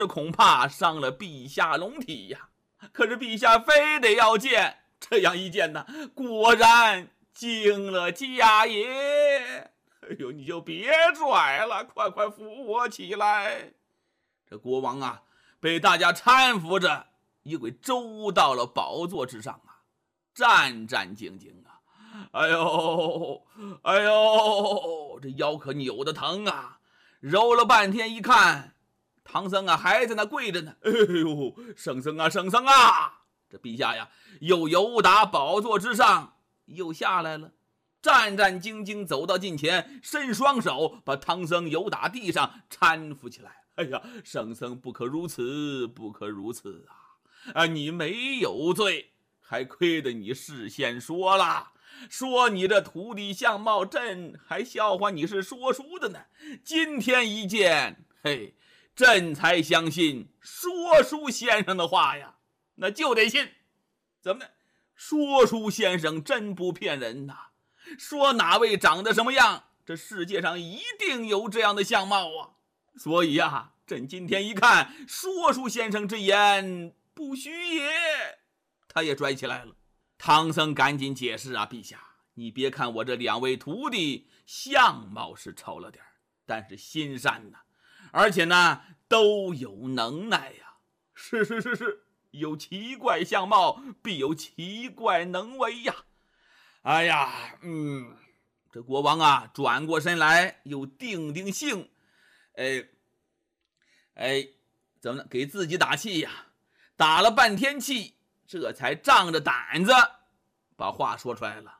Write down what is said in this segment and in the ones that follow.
这恐怕伤了陛下龙体呀。可是陛下非得要见，这样一见呢，果然惊了家也。哎呦，你就别拽了，快快扶我起来。这国王啊，被大家搀扶着，一轨周到了宝座之上啊，战战兢兢啊。哎呦哎呦，这腰可扭得疼啊！揉了半天，一看唐僧啊还在那跪着呢。哎呦，圣僧啊圣僧啊！这陛下呀，又由打宝座之上又下来了，战战兢兢走到近前，伸双手把唐僧由打地上搀扶起来。哎呀，圣僧不可如此，不可如此啊！你没有罪，还亏得你事先说了，说你这徒弟相貌朕还笑话你是说书的呢。今天一见，嘿，朕才相信说书先生的话呀，那就得信。怎么呢？说书先生真不骗人呐，说哪位长得什么样，这世界上一定有这样的相貌啊。所以啊，朕今天一看，说书先生之言不虚也。他也拽起来了。唐僧赶紧解释啊，陛下，你别看我这2位徒弟相貌是丑了点，但是心善呐，而且呢都有能耐呀。是，有奇怪相貌，必有奇怪能为呀。哎呀，这国王啊转过身来，又定定性，怎么呢？给自己打气呀，打了半天气，这才仗着胆子把话说出来了。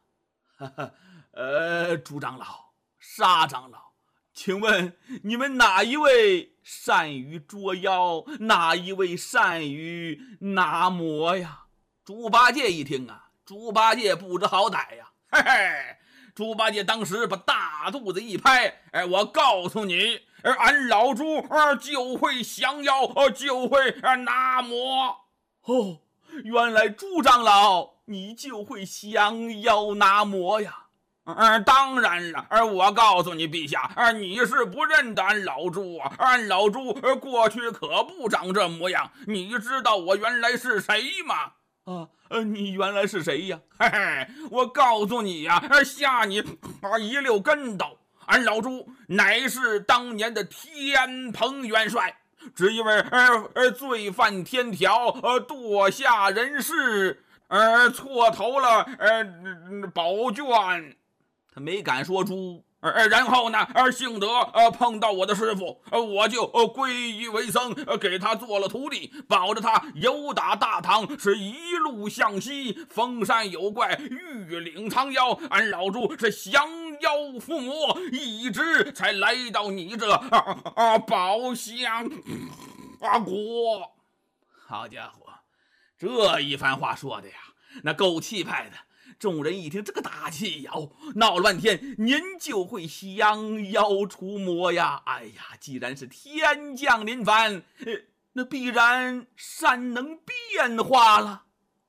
朱长老、沙长老，请问你们哪一位善于捉妖，哪一位善于拿魔呀？猪八戒一听啊，猪八戒不知好歹呀，嘿嘿，猪八戒当时把大肚子一拍，我告诉你，俺老猪就会降妖，就会拿魔。哦，原来朱长老你就会降妖拿魔呀。当然了，我告诉你陛下，你是不认得俺老猪啊，俺老猪过去可不长这模样。你知道我原来是谁吗？你原来是谁呀？嘿嘿，我告诉你呀，吓你一溜跟斗。俺老猪乃是当年的天蓬元帅，只因为罪犯天条，堕下人世，错投了宝卷。他没敢说猪，然后呢，幸得碰到我的师傅，我就皈依为僧，给他做了徒弟，保着他由打大唐，是一路向西，封山有怪，玉岭藏妖。俺老猪是降妖伏魔，一直才来到你这宝箱国。好家伙，这一番话说的呀，那够气派的。众人一听这个大气呀，闹了半天，您就会降妖除魔呀？哎呀，既然是天降临凡，那必然善能变化了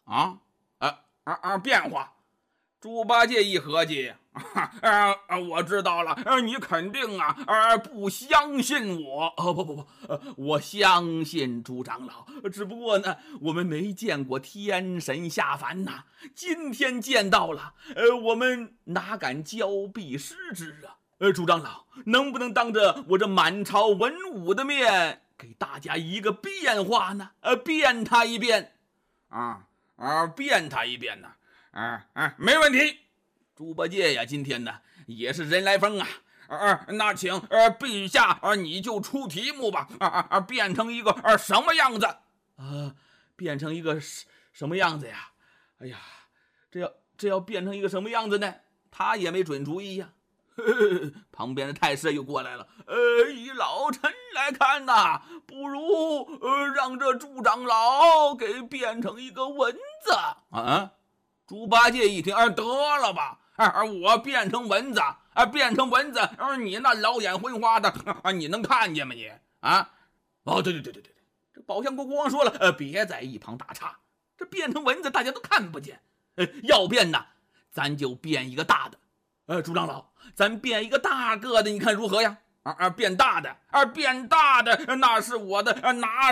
变化。猪八戒一合计，我知道了，你肯定不相信我。不，我相信朱长老，只不过呢，我们没见过天神下凡呐，今天见到了，我们哪敢交臂失之啊？朱长老，能不能当着我这满朝文武的面，给大家一个变化呢？变他一变变他一变呢？没问题。猪八戒呀，今天呢也是人来疯啊！那请陛下你就出题目吧。变成一个什么样子？变成一个什么样子呀？哎呀，这要变成一个什么样子呢？他也没准主意呀。旁边的太师又过来了。以老臣来看呐，不如让这猪长老给变成一个蚊子。猪八戒一听，得了吧，我变成蚊子，变成蚊子，你那老眼昏花的，你能看见吗你？对，这宝象国国王说了，别在一旁打岔，这变成蚊子大家都看不见，要变呢，咱就变一个大的。朱长老，咱变一个大个的，你看如何呀？ 变大的，变大的，那是我的，哪